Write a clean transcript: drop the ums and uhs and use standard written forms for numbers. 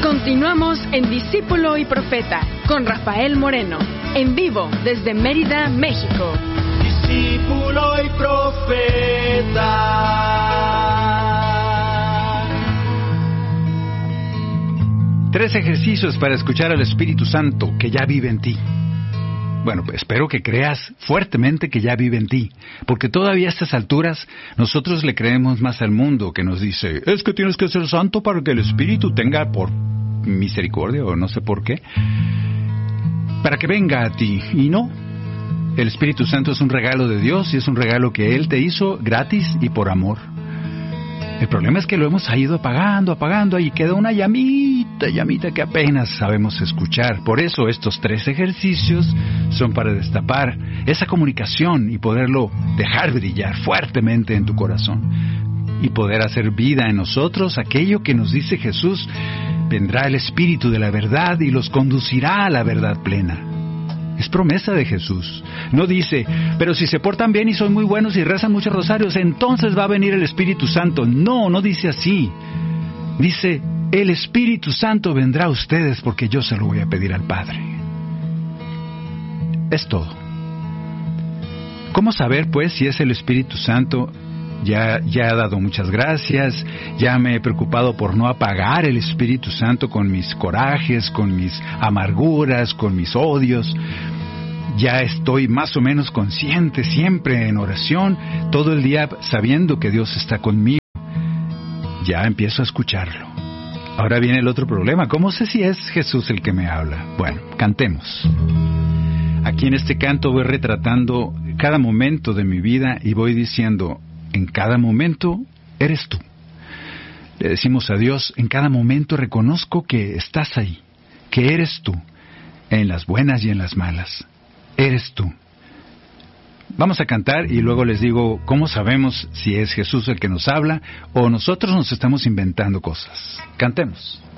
Continuamos en Discípulo y Profeta con Rafael Moreno, en vivo desde Mérida, México. Discípulo y Profeta. 3 ejercicios para escuchar al Espíritu Santo que ya vive en ti. Bueno, espero que creas fuertemente que ya vive en ti, porque todavía a estas alturas nosotros le creemos más al mundo que nos dice, es que tienes que ser santo para que el Espíritu tenga por misericordia o no sé por qué, para que venga a ti. Y no, el Espíritu Santo es un regalo de Dios y es un regalo que Él te hizo gratis y por amor. El problema es que lo hemos ido apagando, y queda una llamita que apenas sabemos escuchar. Por eso estos 3 ejercicios son para destapar esa comunicación y poderlo dejar brillar fuertemente en tu corazón y poder hacer vida en nosotros aquello que nos dice Jesús: vendrá el Espíritu de la verdad y los conducirá a la verdad plena. Es promesa de Jesús. No dice, pero si se portan bien y son muy buenos y rezan muchos rosarios, entonces va a venir el Espíritu Santo. No dice así. Dice, el Espíritu Santo vendrá a ustedes porque yo se lo voy a pedir al Padre. Es todo. ¿Cómo saber, pues, si es el Espíritu Santo? Ya he dado muchas gracias, ya me he preocupado por no apagar el Espíritu Santo con mis corajes, con mis amarguras, con mis odios. Ya estoy más o menos consciente, siempre en oración, todo el día sabiendo que Dios está conmigo. Ya empiezo a escucharlo. Ahora viene el otro problema, ¿cómo sé si es Jesús el que me habla? Bueno, cantemos. Aquí en este canto voy retratando cada momento de mi vida y voy diciendo, en cada momento eres tú. Le decimos a Dios, en cada momento reconozco que estás ahí, que eres tú, en las buenas y en las malas. Eres tú. Vamos a cantar y luego les digo cómo sabemos si es Jesús el que nos habla o nosotros nos estamos inventando cosas. Cantemos.